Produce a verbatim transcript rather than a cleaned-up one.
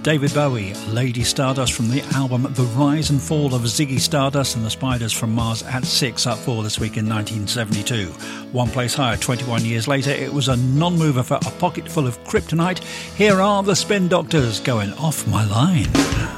David Bowie, Lady Stardust from the album The Rise and Fall of Ziggy Stardust and the Spiders from Mars at six, up four this week in nineteen seventy-two. One place higher, twenty-one years later, it was a non-mover for A Pocket Full of Kryptonite. Here are the Spin Doctors, Going Off My Line.